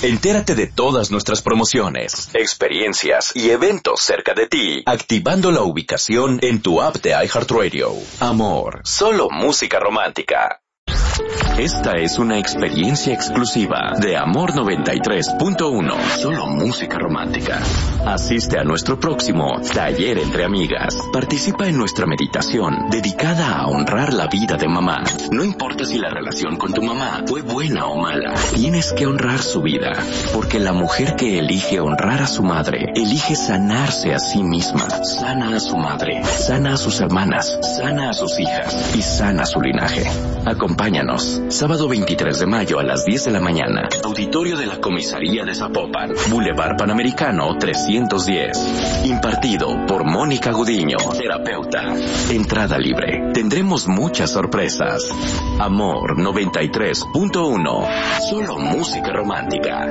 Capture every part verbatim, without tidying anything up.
Entérate de todas nuestras promociones, experiencias y eventos cerca de ti, activando la ubicación en tu app de iHeartRadio. Amor, solo música romántica. Esta es una experiencia exclusiva de Amor noventa y tres punto uno. Solo música romántica. Asiste a nuestro próximo Taller entre Amigas. Participa en nuestra meditación dedicada a honrar la vida de mamá. No importa si la relación con tu mamá fue buena o mala, tienes que honrar su vida, porque la mujer que elige honrar a su madre, elige sanarse a sí misma. Sana a su madre, sana a sus hermanas, sana a sus hijas y sana su linaje. Acompáñanos, sábado veintitrés de mayo a las diez de la mañana, auditorio de la Comisaría de Zapopan, Boulevard Panamericano trescientos diez. Impartido por Mónica Gudiño, terapeuta. Entrada libre. Tendremos muchas sorpresas. Amor noventa y tres punto uno. Solo música romántica.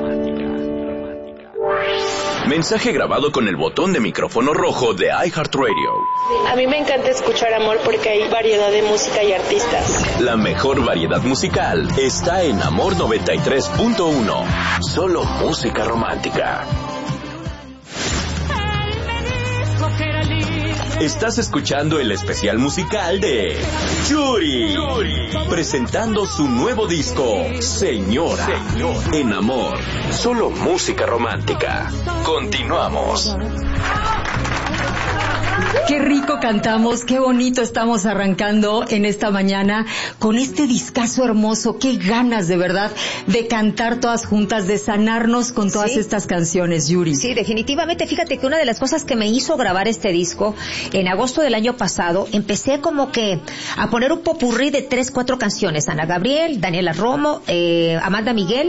Mensaje grabado con el botón de micrófono rojo de iHeartRadio. A mí me encanta escuchar Amor porque hay variedad de música y artistas. La mejor variedad musical está en Amor noventa y tres punto uno. Solo música romántica. Estás escuchando el especial musical de Yuri, Yuri, presentando su nuevo disco, Señora, Señor. En Amor, solo música romántica. Continuamos. Qué rico cantamos, qué bonito estamos arrancando en esta mañana con este discazo hermoso. Qué ganas de verdad de cantar todas juntas, de sanarnos con todas ¿Sí? estas canciones, Yuri. Sí, definitivamente. Fíjate que una de las cosas que me hizo grabar este disco, en agosto del año pasado, empecé como que a poner un popurrí de tres, cuatro canciones. Ana Gabriel, Daniela Romo, eh, Amanda Miguel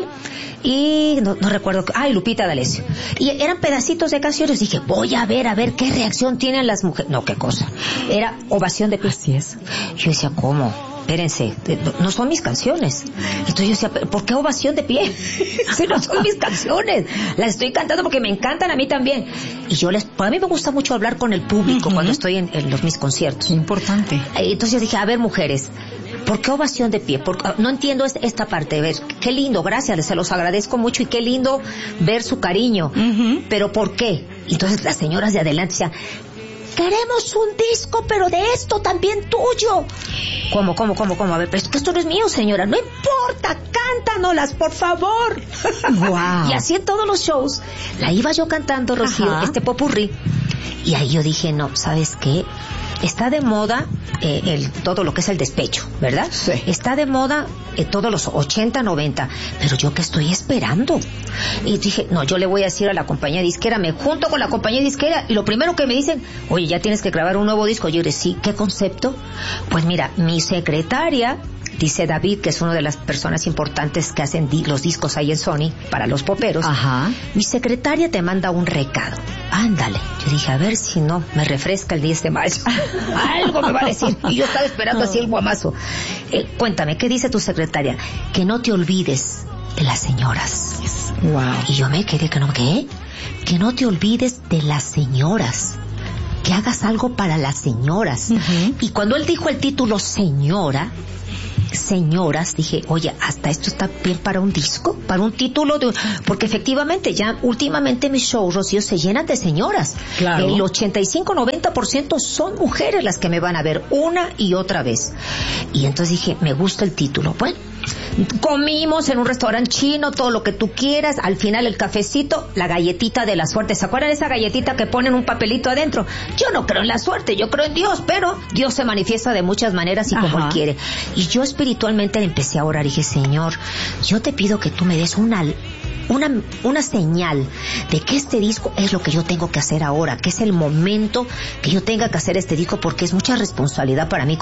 y no, no recuerdo, ay, Lupita D'Alessio. Y eran pedacitos de canciones. Dije, voy a ver, a ver qué reacción tienen las mujeres. No, qué cosa. Era ovación de pie. Así es. Yo decía, ¿cómo? Espérense, no son mis canciones. Entonces yo decía, ¿por qué ovación de pie? Si no son mis canciones. Las estoy cantando porque me encantan a mí también. Y yo les, para mí me gusta mucho hablar con el público uh-huh. cuando estoy en, en los, mis conciertos. Importante. Entonces yo dije, a ver, mujeres, ¿por qué ovación de pie? Porque, no entiendo esta parte. Ver, qué lindo, gracias, se los agradezco mucho y qué lindo ver su cariño. Uh-huh. Pero ¿por qué? Entonces las señoras de adelante decían, queremos un disco, pero de esto también tuyo. ¿Cómo, cómo, cómo, cómo? A ver, pero es que esto no es mío, señora. No importa, cántanoslas, por favor. Wow. Y así en todos los shows, la iba yo cantando, Rocío, Ajá. este popurrí. Y ahí yo dije, no, ¿sabes qué? Está de moda eh, el todo lo que es el despecho, ¿verdad? Sí. Está de moda eh, todos los ochenta, noventa, pero yo qué estoy esperando. Y dije, no, yo le voy a decir a la compañía disquera, me junto con la compañía disquera y lo primero que me dicen, oye, ya tienes que grabar un nuevo disco. Yo le dije, sí, ¿qué concepto? Pues mira, mi secretaria, dice David, que es una de las personas importantes que hacen di- los discos ahí en Sony para los poperos. Ajá. Mi secretaria te manda un recado. Ándale. Yo dije, a ver si no me refresca el diez de mayo. Algo me va a decir. Y yo estaba esperando así el guamazo. Eh, cuéntame, ¿qué dice tu secretaria? Que no te olvides de las señoras. Yes. Wow. Y yo me quedé que no, ¿qué? Que no te olvides de las señoras. Que hagas algo para las señoras. Uh-huh. Y cuando él dijo el título Señora, señoras, dije, oye, hasta esto está bien para un disco, para un título de, porque efectivamente ya últimamente mis shows, Rocío, se llenan de señoras. Claro. El ochenta y cinco, noventa por ciento son mujeres las que me van a ver una y otra vez. Y entonces dije, me gusta el título. Bueno, comimos en un restaurante chino, todo lo que tú quieras, al final el cafecito, la galletita de la suerte. ¿Se acuerdan de esa galletita que ponen un papelito adentro? Yo no creo en la suerte, yo creo en Dios, pero Dios se manifiesta de muchas maneras y Ajá. como Él quiere. Y yo espiritualmente empecé a orar y dije, Señor, yo te pido que tú me des una una una señal de que este disco es lo que yo tengo que hacer ahora, que es el momento que yo tenga que hacer este disco, porque es mucha responsabilidad para mí